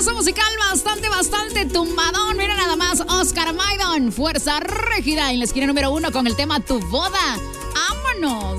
Temazo musical bastante tumbadón. Mira nada más, Oscar Maidon, Fuerza Régida en la esquina número 1 con el tema Tu Boda. ¡Vámonos!